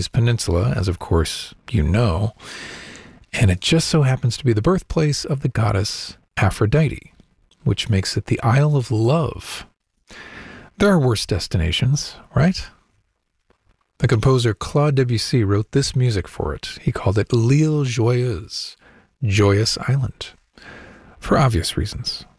Peninsula, as of course you know, and it just so happens to be the birthplace of the goddess Aphrodite, which makes it the Isle of Love. There are worse destinations, right? The composer Claude Debussy wrote this music for it. He called it L'Île Joyeuse, Joyous Island, for obvious reasons.